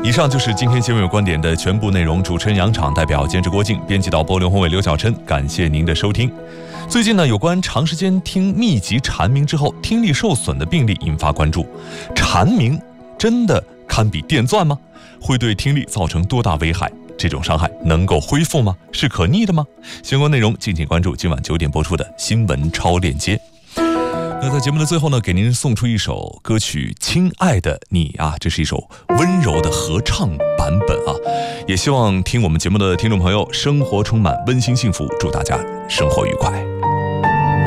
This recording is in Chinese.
以上就是今天新闻有观点的全部内容。主持人杨昶，代表监制郭靖，编辑导播刘宏伟、刘小琛，感谢您的收听。最近呢，有关长时间听密集蝉鸣之后听力受损的病例引发关注。蝉鸣真的堪比电钻吗？会对听力造成多大危害？这种伤害能够恢复吗？是可逆的吗？相关内容敬请关注今晚9点播出的新闻超链接。那在节目的最后呢，给您送出一首歌曲《亲爱的你》啊，这是一首温柔的合唱版本啊，也希望听我们节目的听众朋友生活充满温馨幸福，祝大家生活愉快。